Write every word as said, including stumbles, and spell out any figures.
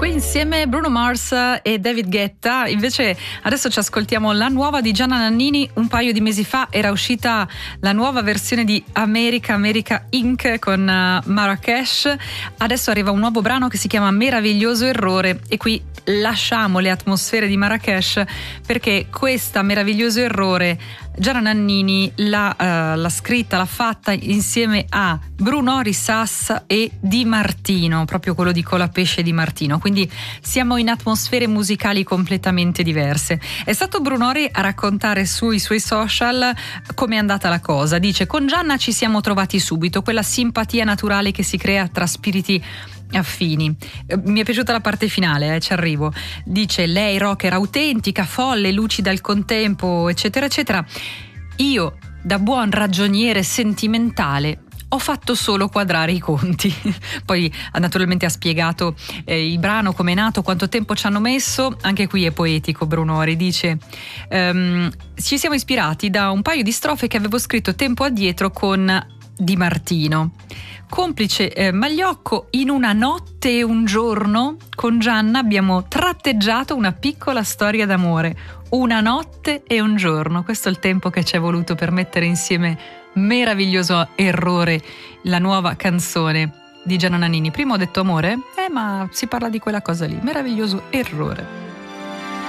qui insieme Bruno Mars e David Guetta. Invece adesso ci ascoltiamo la nuova di Gianna Nannini. Un paio di mesi fa era uscita la nuova versione di America America Incorporated con uh, Marrakesh. Adesso arriva un nuovo brano che si chiama Meraviglioso Errore, e qui lasciamo le atmosfere di Marrakesh perché questa Meraviglioso Errore Gianna Nannini l'ha, uh, l'ha scritta, l'ha fatta insieme a Brunori Sass e Di Martino, proprio quello di Colapesce Di Martino, quindi siamo in atmosfere musicali completamente diverse. È stato Brunori a raccontare sui suoi social com'è andata la cosa. Dice: con Gianna ci siamo trovati subito, quella simpatia naturale che si crea tra spiriti affini. Mi è piaciuta la parte finale, eh, ci arrivo. Dice: lei rocker autentica, folle, lucida al contempo, eccetera eccetera. Io, da buon ragioniere sentimentale, ho fatto solo quadrare i conti. Poi naturalmente ha spiegato eh, il brano, come è nato, quanto tempo ci hanno messo. Anche qui è poetico Brunori. Dice: ehm, ci siamo ispirati da un paio di strofe che avevo scritto tempo addietro con Di Martino. Complice eh, Magliocco, in una notte e un giorno con Gianna abbiamo tratteggiato una piccola storia d'amore. Una notte e un giorno, questo è il tempo che ci è voluto per mettere insieme Meraviglioso Errore, la nuova canzone di Gianna Nannini. Prima ho detto amore, eh ma si parla di quella cosa lì, Meraviglioso Errore.